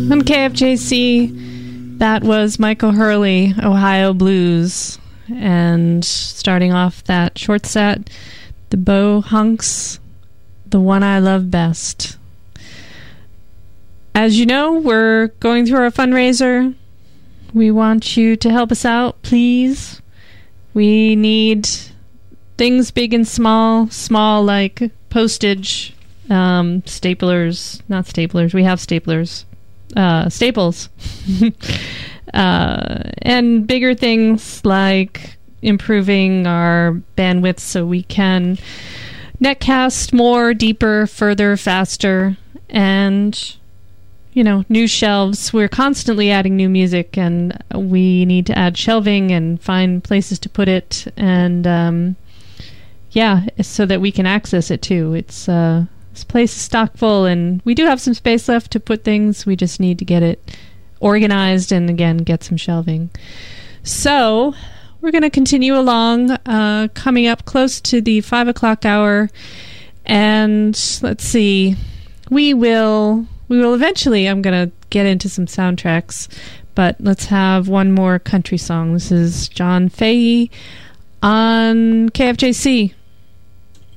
On KFJC, that was Michael Hurley, Ohio Blues. And starting off that short set, the Beau Hunks, The One I Love Best. As you know, we're going through our fundraiser. We want you to help us out, please. We need things big and small. Small like postage, staplers, not staplers, we have staplers. Staples. And bigger things like improving our bandwidth so we can netcast more, deeper, further, faster, and, you know, new shelves. We're constantly adding new music, and we need to add shelving and find places to put it, and so that we can access it too. It's this place is stock full, and we do have some space left to put things. We just need to get it organized and, again, get some shelving. So we're going to continue along, coming up close to the 5 o'clock hour. And let's see, we will eventually, I'm going to get into some soundtracks, but let's have one more country song. This is John Fahey on KFJC.